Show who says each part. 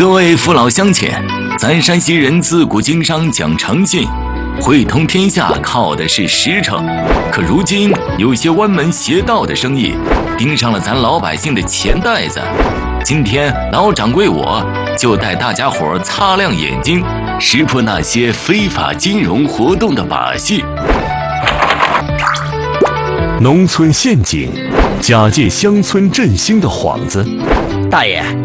Speaker 1: 各位父老乡亲，咱山西人自古经商讲诚信，汇通天下靠的是实诚。可如今有些歪门邪道的生意，盯上了咱老百姓的钱袋子。今天老掌柜我就带大家伙擦亮眼睛，识破那些非法金融活动的把戏。
Speaker 2: 农村陷阱，假借乡村振兴的幌子。
Speaker 3: 大爷，